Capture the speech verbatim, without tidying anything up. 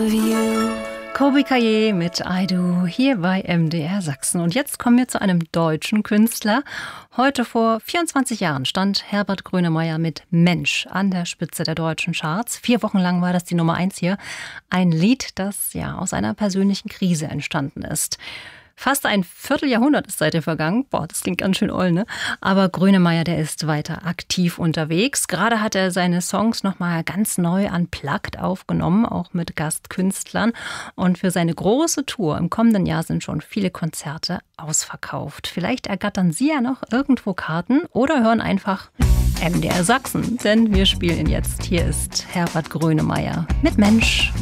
of you. Colby Kaye mit I Do hier bei M D R Sachsen. Und jetzt kommen wir zu einem deutschen Künstler. Heute vor vierundzwanzig Jahren stand Herbert Grönemeyer mit Mensch an der Spitze der deutschen Charts. Vier Wochen lang war das die Nummer eins hier. Ein Lied, das ja aus einer persönlichen Krise entstanden ist. Fast ein Vierteljahrhundert ist seitdem vergangen. Boah, das klingt ganz schön oll, ne? Aber Grönemeyer, der ist weiter aktiv unterwegs. Gerade hat er seine Songs nochmal ganz neu unplugged aufgenommen, auch mit Gastkünstlern. Und für seine große Tour im kommenden Jahr sind schon viele Konzerte ausverkauft. Vielleicht ergattern Sie ja noch irgendwo Karten oder hören einfach M D R Sachsen. Denn wir spielen ihn jetzt. Hier ist Herbert Grönemeyer mit Mensch.